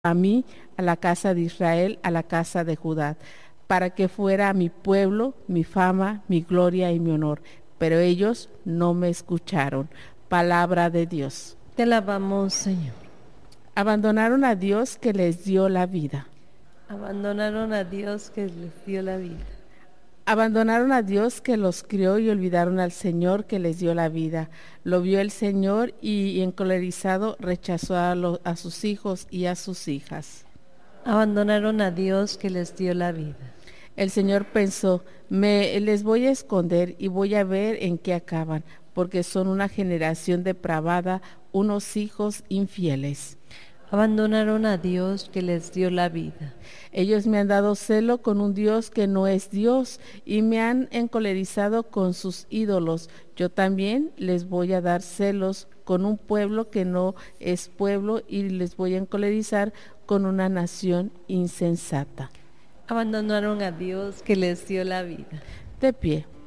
a mí, a la casa de Israel, a la casa de Judá, para que fuera mi pueblo, mi fama, mi gloria y mi honor. Pero ellos no me escucharon. Palabra de Dios. Te alabamos, Señor. Abandonaron a Dios que les dio la vida. Abandonaron a Dios que les dio la vida. Abandonaron a Dios que los crió y olvidaron al Señor que les dio la vida. Lo vio el Señor y encolerizado rechazó a sus hijos y a sus hijas. Abandonaron a Dios que les dio la vida. El Señor pensó, les voy a esconder y voy a ver en qué acaban, porque son una generación depravada, unos hijos infieles. Abandonaron a Dios que les dio la vida. Ellos me han dado celo con un Dios que no es Dios y me han encolerizado con sus ídolos. Yo también les voy a dar celos con un pueblo que no es pueblo y les voy a encolerizar con una nación insensata. Abandonaron a Dios que les dio la vida. De pie.